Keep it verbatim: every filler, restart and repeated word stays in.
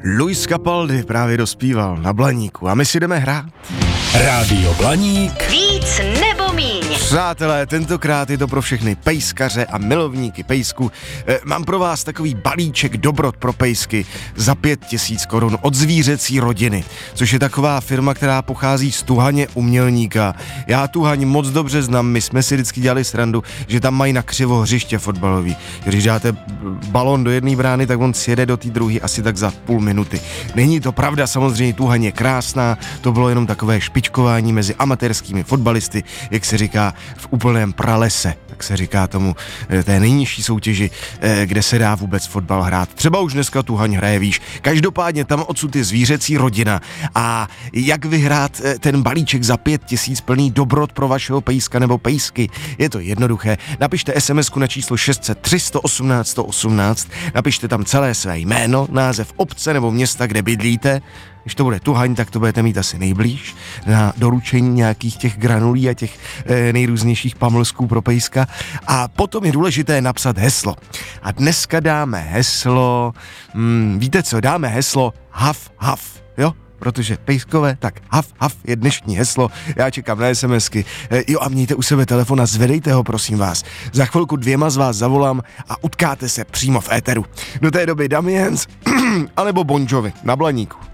Luis Capaldi právě dospíval na Blaníku a my si jdeme hrát. Rádio Blaník. Víc nebo míň. Přátelé, tentokrát je to pro všechny pejskaře a milovníky pejsku. E, mám pro vás takový balíček dobrot pro pejsky za pět tisíc korun od Zvířecí rodiny, což je taková firma, která pochází z Tuhaně Umělníka. Já Tuhaň moc dobře znám, my jsme si vždycky dělali srandu, že tam mají na křivo hřiště fotbalový. Když dáte balón do jedné brány, tak on sjede do té druhé asi tak za půl minuty. Není to pravda, samozřejmě Tuhaň je krásná, to bylo jenom takové špičkování mezi amatérskými fotbalisty, jak se říká v úplném pralese, tak se říká tomu té nejnižší soutěži, kde se dá vůbec fotbal hrát. Třeba už dneska Tuhaň hraje, víš. Každopádně tam odsud je Zvířecí rodina a jak vyhrát ten balíček za pět tisíc plný dobrot pro vašeho pejska nebo pejsky, je to jednoduché. Napište es em esku na číslo šest set tři sto osmnáct sto osmnáct, napište tam celé své jméno, název obce nebo města, kde bydlíte. Když to bude Tuhaň, tak to budete mít asi nejblíž na doručení nějakých těch granulí a těch e, nejrůznějších pamlsků pro pejska. A potom je důležité napsat heslo. A dneska dáme heslo, hmm, víte co, dáme heslo haf haf, jo? Protože pejskové, tak haf haf je dnešní heslo, já čekám na es em esky. E, jo a mějte u sebe telefon a zvedejte ho, prosím vás. Za chvilku dvěma z vás zavolám a utkáte se přímo v éteru. Do té doby Damiens, anebo Bon Jovi na Blaníku.